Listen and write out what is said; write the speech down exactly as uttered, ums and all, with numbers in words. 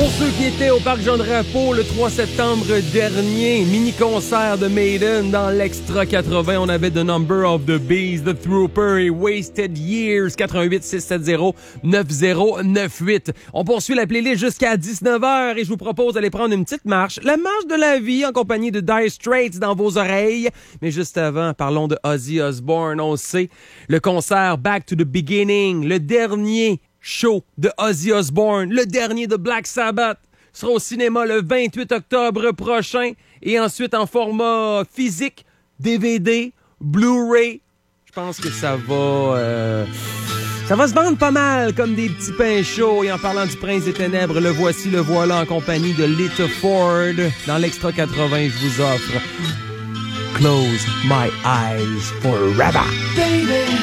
Pour ceux qui étaient au Parc Jean-Drapeau le trois septembre dernier, mini-concert de Maiden dans l'Extra quatre-vingts. On avait The Number of the Beast, The Trooper et Wasted Years. Quatre un huit six sept zéro neuf zéro neuf huit. On poursuit la playlist jusqu'à dix-neuf heures et je vous propose d'aller prendre une petite marche. La marche de la vie en compagnie de Dire Straits dans vos oreilles. Mais juste avant, parlons de Ozzy Osbourne. On sait, le concert Back to the Beginning, le dernier show de Ozzy Osbourne, le dernier de Black Sabbath, sera au cinéma le vingt-huit octobre prochain et ensuite en format physique, D V D, Blu-ray. Je pense que ça va euh, ça va se vendre pas mal comme des petits pains chauds. Et en parlant du Prince des Ténèbres, le voici, le voilà en compagnie de Lita Ford. Dans l'Extra quatre-vingts, je vous offre Close My Eyes Forever. Baby.